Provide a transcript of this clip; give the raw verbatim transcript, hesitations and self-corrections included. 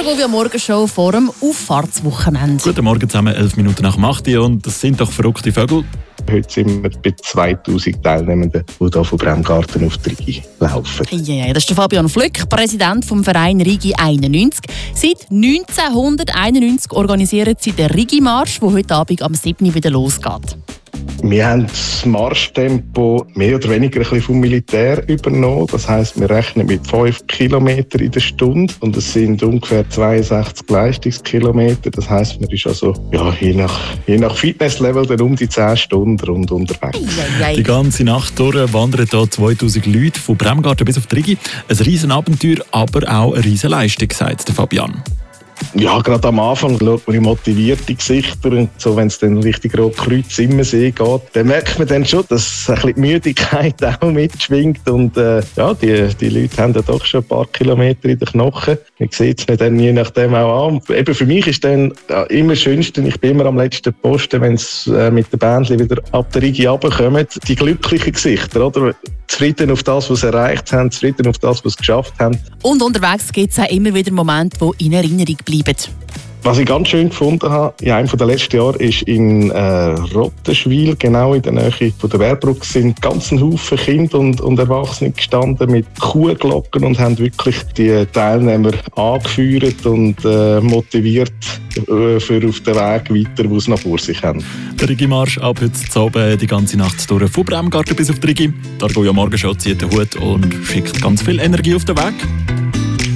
Argovia Morgenshow vor dem Auffahrtswochenende. Guten Morgen zusammen, elf Minuten nach acht Uhr und das sind doch verrückte Vögel. Heute sind wir bei zweitausend Teilnehmenden, die hier von Bremgarten auf die Rigi laufen. Ja, ja, das ist der Fabian Flück, Präsident vom Verein Rigi einundneunzig. Seit neunzehnhunderteinundneunzig organisieren sie den Rigi-Marsch, der heute Abend am sieben Uhr wieder losgeht. Wir haben das Marschtempo mehr oder weniger ein bisschen vom Militär übernommen. Das heisst, wir rechnen mit fünf Kilometern in der Stunde und es sind ungefähr zweiundsechzig Leistungskilometer. Das heisst, man ist also ja, je nach, je nach Fitnesslevel dann um die zehn Stunden rund unterwegs. Eieiei. Die ganze Nacht durch wandern hier zweitausend Leute von Bremgarten bis auf die Rigi. Ein riesen Abenteuer, aber auch eine riesen Leistung, sagt der Fabian. Ja, gerade am Anfang schaut man in motivierte Gesichter und so, wenn es dann richtig Rotkreuz Immersee geht, dann merkt man dann schon, dass ein bisschen die Müdigkeit auch mitschwingt und äh, ja, die, die Leute haben ja doch schon ein paar Kilometer in den Knochen. Man sieht es mir dann je nachdem auch an. Eben für mich ist dann ja, immer das Schönste, ich bin immer am letzten Posten, wenn es äh, mit den Bändchen wieder ab der Rigi runterkommen, die glücklichen Gesichter, oder? Zufrieden auf das, was sie erreicht haben, zufrieden auf das, was sie geschafft haben. Und unterwegs gibt es auch immer wieder Momente, die in Erinnerung bleiben. Was ich ganz schön gefunden habe, in einem der letzten Jahre ist in äh, Rottenschwil, genau in der Nähe von der Wehrbrücke, sind ganzen Haufen Kinder und, und Erwachsene gestanden mit Kuhglocken und haben wirklich die Teilnehmer angeführt und äh, motiviert äh, für auf den Weg weiter, wo sie noch vor sich haben. Der Rigi-Marsch ab heute Abend die ganze Nacht durch von Bremgarten bis auf die Rigi. Die Argovia Morgenshow zieht den Hut und schickt ganz viel Energie auf den Weg.